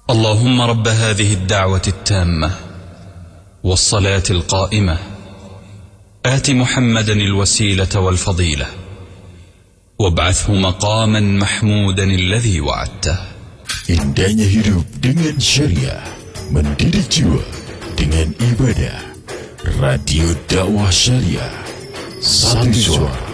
اللهم رب هذه الدعوة التامة والصلاة القائمة آت محمدا الوسيلة والفضيلة وابعثه مقاما محمودا الذي وعدته. Indahnya hidup dengan syariah, mendidik jiwa dengan ibadah. Radio Dakwah Syariah, satu suara.